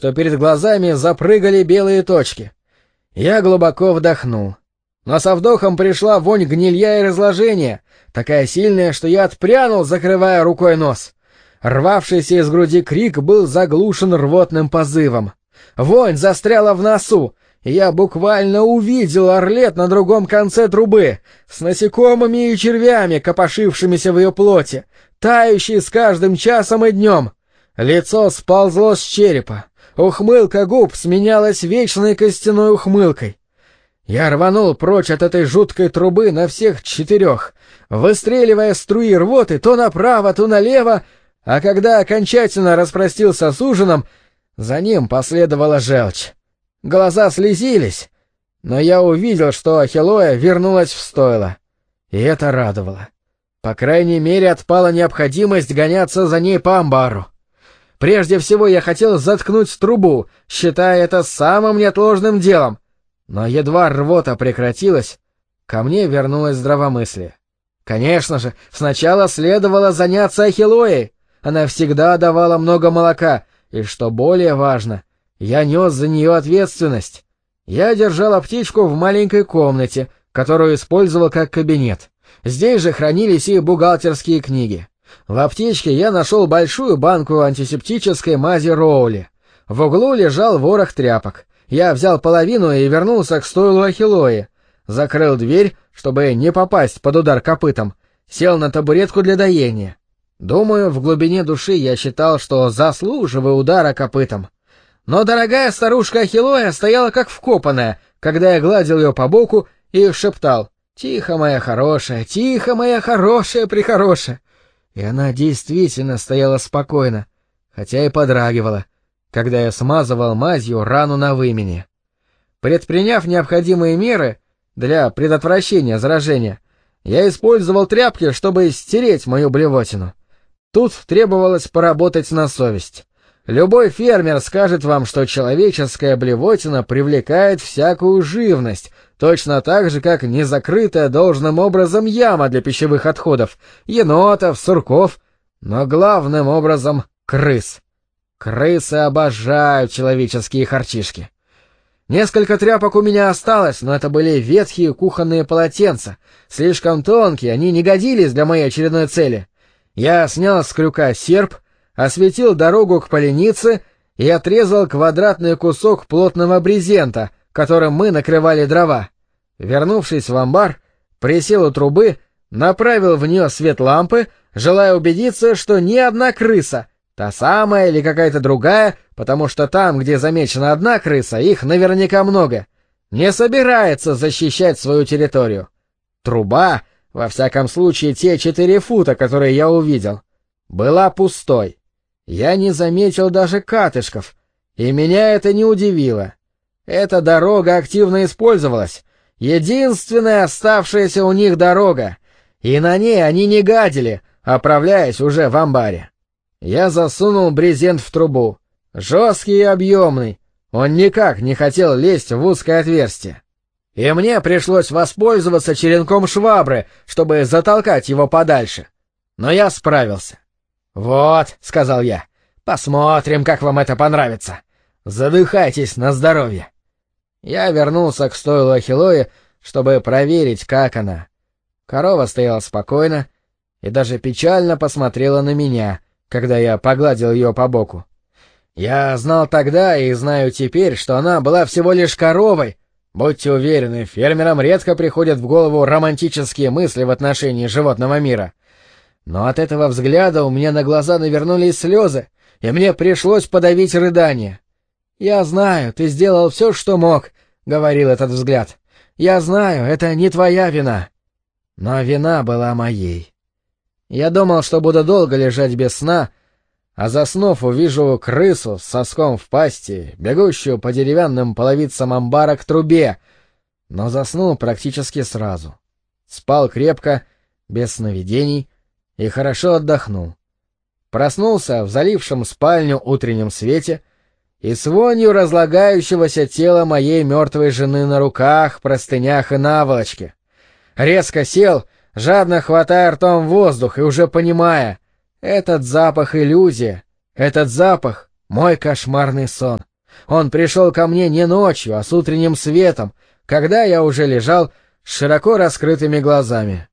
что перед глазами запрыгали белые точки. Я глубоко вдохнул. Но со вдохом пришла вонь гнилья и разложения, такая сильная, что я отпрянул, закрывая рукой нос. Рвавшийся из груди крик был заглушен рвотным позывом. Вонь застряла в носу, и я буквально увидел орлет на другом конце трубы, с насекомыми и червями, копошившимися в ее плоти, тающей с каждым часом и днем. Лицо сползло с черепа. Ухмылка губ сменялась вечной костяной ухмылкой. Я рванул прочь от этой жуткой трубы на всех четырех, выстреливая струи рвоты то направо, то налево, а когда окончательно распростился с ужином, за ним последовала желчь. Глаза слезились, но я увидел, что Ахиллоя вернулась в стойло, и это радовало. По крайней мере, отпала необходимость гоняться за ней по амбару. Прежде всего я хотел заткнуть трубу, считая это самым неотложным делом, но едва рвота прекратилась, ко мне вернулось здравомыслие. Конечно же, сначала следовало заняться Ахиллоей. Она всегда давала много молока, и, что более важно, я нес за нее ответственность. Я держал птичку в маленькой комнате, которую использовал как кабинет. Здесь же хранились и бухгалтерские книги. В аптечке я нашел большую банку антисептической мази Роули. В углу лежал ворох тряпок. Я взял половину и вернулся к стойлу Ахиллои. Закрыл дверь, чтобы не попасть под удар копытом. Сел на табуретку для доения. Думаю, в глубине души я считал, что заслуживаю удара копытом. Но дорогая старушка Ахиллоя стояла как вкопанная, когда я гладил ее по боку и шептал: «Тихо, моя хорошая, прехорошая». И она действительно стояла спокойно, хотя и подрагивала, когда я смазывал мазью рану на вымене. Предприняв необходимые меры для предотвращения заражения, я использовал тряпки, чтобы стереть мою блевотину. Тут требовалось поработать на совесть. Любой фермер скажет вам, что человеческая блевотина привлекает всякую живность, точно так же, как незакрытая должным образом яма для пищевых отходов, енотов, сурков, но главным образом крыс. Крысы обожают человеческие харчишки. Несколько тряпок у меня осталось, но это были ветхие кухонные полотенца. Слишком тонкие, они не годились для моей очередной цели. Я снял с крюка серп, осветил дорогу к поленице и отрезал квадратный кусок плотного брезента, которым мы накрывали дрова. Вернувшись в амбар, присел у трубы, направил в нее свет лампы, желая убедиться, что ни одна крыса, та самая или какая-то другая, потому что там, где замечена одна крыса, их наверняка много, не собирается защищать свою территорию. Труба, во всяком случае те 4 фута, которые я увидел, была пустой. Я не заметил даже катышков, и меня это не удивило. Эта дорога активно использовалась, единственная оставшаяся у них дорога, и на ней они не гадили, оправляясь уже в амбаре. Я засунул брезент в трубу, жесткий и объемный, он никак не хотел лезть в узкое отверстие. И мне пришлось воспользоваться черенком швабры, чтобы затолкать его подальше. Но я справился. «Вот», — сказал я, — «посмотрим, как вам это понравится. Задыхайтесь на здоровье». Я вернулся к стойлу Ахиллои, чтобы проверить, как она. Корова стояла спокойно и даже печально посмотрела на меня, когда я погладил ее по боку. Я знал тогда и знаю теперь, что она была всего лишь коровой. Будьте уверены, фермерам редко приходят в голову романтические мысли в отношении животного мира. Но от этого взгляда у меня на глаза навернулись слезы, и мне пришлось подавить рыдание. «Я знаю, ты сделал все, что мог», — говорил этот взгляд. «Я знаю, это не твоя вина». Но вина была моей. Я думал, что буду долго лежать без сна, а заснув увижу крысу с соском в пасти, бегущую по деревянным половицам амбара к трубе, но заснул практически сразу. Спал крепко, без сновидений, и хорошо отдохнул. Проснулся в залившем спальню утреннем свете и с вонью разлагающегося тела моей мертвой жены на руках, простынях и наволочке. Резко сел, жадно хватая ртом воздух и уже понимая, этот запах — иллюзия, этот запах — мой кошмарный сон. Он пришел ко мне не ночью, а с утренним светом, когда я уже лежал с широко раскрытыми глазами.